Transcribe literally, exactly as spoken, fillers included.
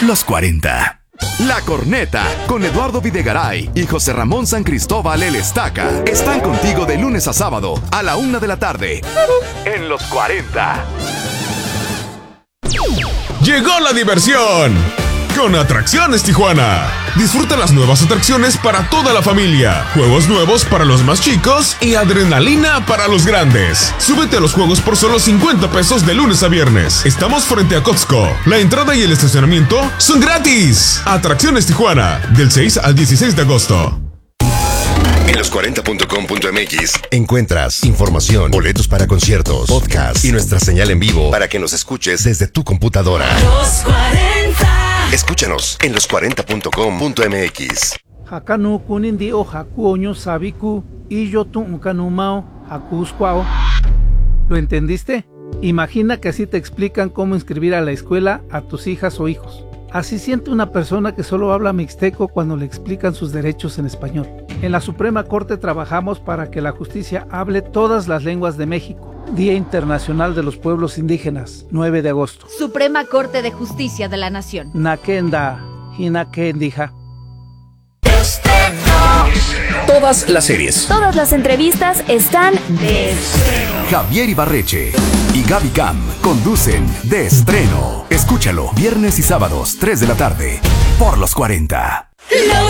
Los cuarenta. La Corneta, con Eduardo Videgaray y José Ramón San Cristóbal el Estaca, están contigo de lunes a sábado a la una de la tarde. En Los cuarenta. Llegó la diversión con Atracciones Tijuana. Disfruta las nuevas atracciones para toda la familia, juegos nuevos para los más chicos y adrenalina para los grandes. Súbete a los juegos por solo cincuenta pesos de lunes a viernes. Estamos frente a Costco. La entrada y el estacionamiento son gratis. Atracciones Tijuana, del seis al dieciséis de agosto. En los cuarenta punto com punto m x encuentras información, boletos para conciertos, podcast y nuestra señal en vivo para que nos escuches desde tu computadora. Los cuarenta. Escúchanos en los cuarenta punto com punto m x. Hakanu kunindi o hakuoño sabiku y yo tu kanumao hakusquao. ¿Lo entendiste? Imagina que así te explican cómo inscribir a la escuela a tus hijas o hijos. Así siente una persona que solo habla mixteco cuando le explican sus derechos en español. En la Suprema Corte trabajamos para que la justicia hable todas las lenguas de México. Día Internacional de los Pueblos Indígenas, nueve de agosto. Suprema Corte de Justicia de la Nación. Nakenda, Hinakendija. Todas las series. Todas las entrevistas están de estreno. Javier Ibarreche y Gaby Cam conducen De Estreno. Escúchalo viernes y sábados, tres de la tarde, por Los cuarenta.